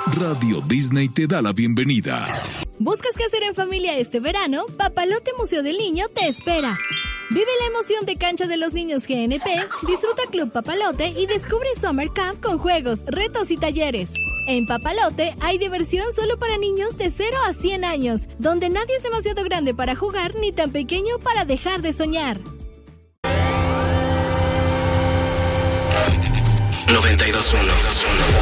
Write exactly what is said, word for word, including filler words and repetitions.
Radio Disney te da la bienvenida. ¿Buscas qué hacer en familia este verano? Papalote Museo del Niño te espera. Vive la emoción de Cancha de los Niños G N P, disfruta Club Papalote y descubre Summer Camp con juegos, retos y talleres. En Papalote hay diversión solo para niños de cero a cien años, donde nadie es demasiado grande para jugar ni tan pequeño para dejar de soñar. noventa y dos punto uno